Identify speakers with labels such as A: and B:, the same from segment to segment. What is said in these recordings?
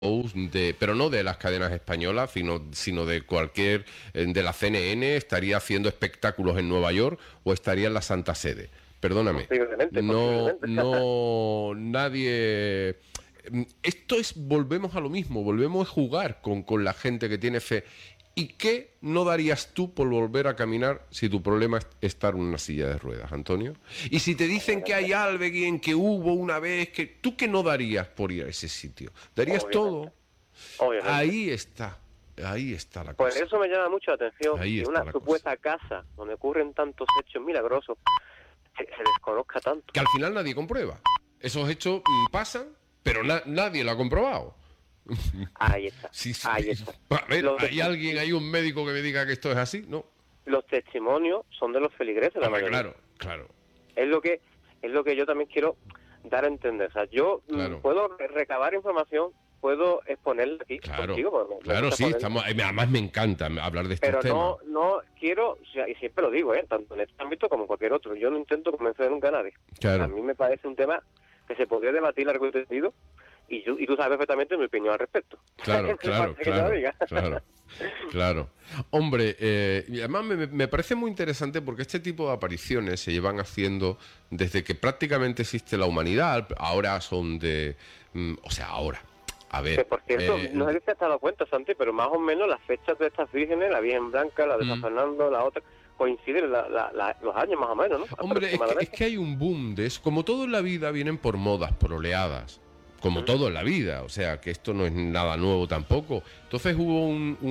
A: pero no de las cadenas españolas, sino de cualquier, de la CNN, estaría haciendo espectáculos en Nueva York o estaría en la Santa Sede. Perdóname.
B: Posiblemente,
A: No,
B: posiblemente.
A: no, nadie. Esto es, volvemos a lo mismo, volvemos a jugar con la gente que tiene fe. ¿Y qué no darías tú por volver a caminar si tu problema es estar en una silla de ruedas, Antonio? Y si te dicen que hay alguien, que hubo una vez, que ¿tú qué no darías por ir a ese sitio? ¿Darías
B: Obviamente,
A: todo?
B: obviamente.
A: Ahí está la
B: Pues
A: cosa.
B: eso me llama mucho la atención,
A: Ahí
B: que
A: está
B: una
A: la cosa.
B: supuesta casa donde ocurren tantos hechos milagrosos se desconozca tanto.
A: Que al final nadie comprueba. Esos hechos pasan, pero nadie lo ha comprobado.
B: Ahí está,
A: Sí, sí.
B: ahí está.
A: A ver,
B: Los,
A: ¿hay alguien, hay un médico que me diga que esto es así? No.
B: los testimonios son de los feligreses, la
A: Hombre,
B: mayoría.
A: claro, claro,
B: Es lo que yo también quiero dar a entender. O sea, yo
A: claro.
B: puedo recabar información, puedo exponerla aquí
A: Claro,
B: contigo, porque me
A: claro,
B: gusta
A: sí,
B: exponerla,
A: además me encanta hablar de estos
B: pero
A: temas.
B: no quiero, o sea, y siempre lo digo, tanto en este ámbito como en cualquier otro, yo no intento convencer nunca a nadie. A
A: Claro,
B: mí me parece un tema que se podría debatir largo y tendido, y tú sabes perfectamente mi opinión al respecto.
A: claro,
B: No
A: claro,
B: falta que te lo
A: claro,
B: diga.
A: claro, claro. Hombre, y además me parece muy interesante porque este tipo de apariciones se llevan haciendo desde que prácticamente existe la humanidad. Ahora son de, o sea, ahora, a
B: Que
A: ver,
B: por cierto, no sé si te has dado cuenta, Santi, pero más o menos las fechas de estas vírgenes, la Virgen Blanca, la de San
A: mm,
B: Fernando, la otra, coinciden los años más o menos, ¿no?
A: hombre, es
B: Aproximadamente.
A: que hay un boom de eso. Como todo en la vida vienen por modas, por oleadas. Como
B: Ujú.
A: todo en la vida. O sea, que esto no es nada nuevo tampoco. Entonces hubo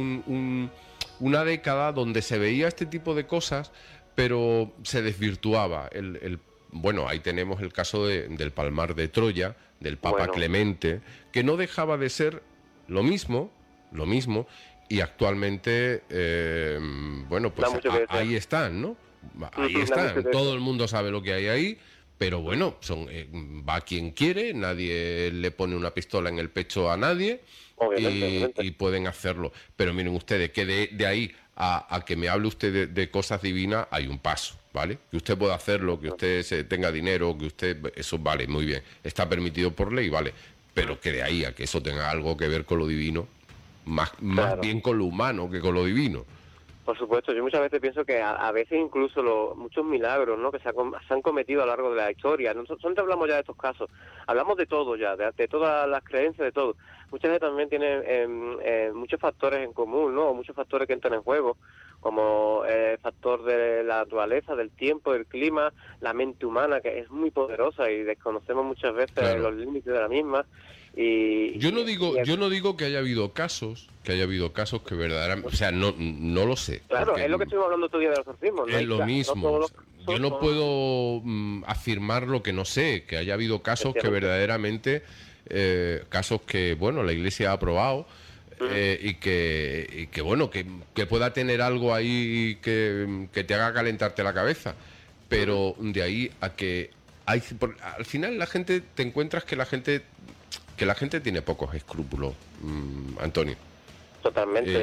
A: una década donde se veía este tipo de cosas, pero se desvirtuaba. Bueno, ahí tenemos el caso del Palmar de Troya, del Papa
B: Bueno,
A: Clemente, que no dejaba de ser lo mismo, lo mismo, y actualmente, bueno,
B: da
A: pues
B: mucho que desear.
A: ahí están, ¿no? Ahí
B: Da mucho
A: están,
B: que
A: todo
B: desear.
A: el mundo sabe lo que hay ahí, pero bueno, va quien quiere, nadie le pone una pistola en el pecho a nadie
B: Obviamente, obviamente.
A: y pueden hacerlo. Pero miren ustedes, que de ahí a que me hable usted de cosas divinas hay un paso, ¿vale? Que usted pueda hacerlo, que usted tenga dinero, que usted, eso vale, muy bien, está permitido por ley, vale, pero que de ahí a que eso tenga algo que ver con lo divino, más
B: Claro.
A: bien con lo humano que con lo divino.
B: Por supuesto, yo muchas veces pienso que a veces incluso muchos milagros, ¿no?, que se han cometido a lo largo de la historia. Nosotros hablamos ya de estos casos, hablamos de todo ya, de todas las creencias, de todo. Muchas veces también tienen muchos factores en común, ¿no?, muchos factores que entran en juego, como el factor de la naturaleza, del tiempo, del clima, la mente humana, que es muy poderosa y desconocemos muchas veces
A: Claro.
B: los límites de la misma. Y,
A: Yo no
B: y,
A: digo,
B: y
A: yo no digo que haya habido casos que verdaderamente, o sea, no lo sé,
B: claro,
A: porque
B: es lo que estuvimos hablando otro día de los exorcismos, no
A: es
B: hay
A: lo
B: no
A: mismo.
B: todos
A: O
B: los
A: sea, yo
B: casos
A: no
B: son
A: puedo afirmar lo que no sé, que haya habido casos que
B: efectivamente.
A: verdaderamente, casos que, bueno, la Iglesia ha aprobado
B: Ujú.
A: y que bueno, que pueda tener algo ahí que te haga calentarte la cabeza.
B: Ujú.
A: Pero de ahí a que al final la gente, te encuentras que la gente tiene pocos escrúpulos, Antonio.
B: Totalmente.